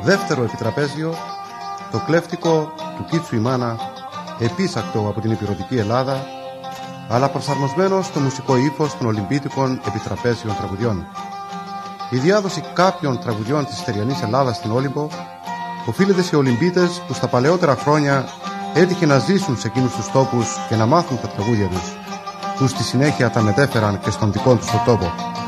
Δεύτερο επιτραπέζιο, το κλέφτικο του Κίτσου η Μάνα, επίσακτο από την ηπειρωτική Ελλάδα, αλλά προσαρμοσμένο στο μουσικό ύφος των Ολυμπίτικων επιτραπέζιων τραγουδιών. Η διάδοση κάποιων τραγουδιών της Στεριανής Ελλάδας στην Όλυμπο οφείλεται σε Ολυμπίτες που στα παλαιότερα χρόνια έτυχε να ζήσουν σε εκείνους τους τόπους και να μάθουν τα τραγούδια τους, που στη συνέχεια τα μετέφεραν και στον δικό τους το τόπο.